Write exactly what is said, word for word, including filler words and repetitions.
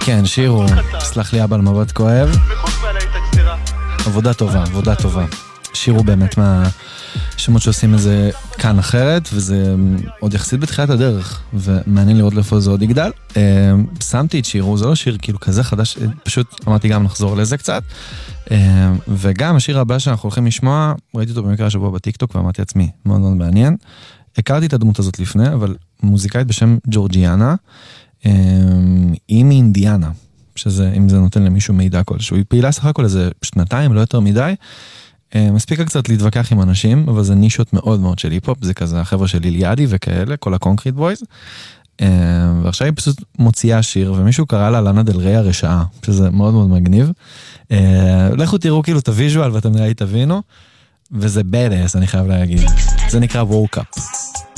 כן, שירו, סלח לי אבא על מבט כואב. עבודה טובה, עבודה טובה. שירו באמת מהשמות שעושים איזה כאן אחרת, וזה עוד יחסית בתחילת הדרך, ומעניין לראות לאיפה זה עוד יגדל. שמתי את שירו, זה לא שיר כאילו כזה חדש, פשוט אמרתי גם נחזור לזה קצת. וגם השיר הבא שאנחנו הולכים לשמוע, ראיתי אותו במקרה השבוע בטיקטוק, ואמרתי לעצמי, מאוד מאוד מעניין. הכרתי את הדמות הזאת לפני, אבל מוזיקאית בשם ג'ורג'יאנה, היא מאינדיאנה, שזה, אם זה נותן למישהו מידע כלשהו, היא פעילה סך הכל איזה שנתיים, לא יותר מדי, מספיקה קצת להתווכח עם אנשים, אבל זה נישות מאוד מאוד של היפ-הופ, זה כזה החבר'ה של ליליאדי וכאלה, כל הקונקריט בויז, ועכשיו היא פשוט מוציאה שיר, ומישהו קרא לה לאנה דל ריי הרשעה, שזה מאוד מאוד מגניב. לכו תראו כאילו את הוויז'ואל, ואתם נראה לי תבינו, וזה בדס, אני חייב להגיד. זה נקרא Woke Up.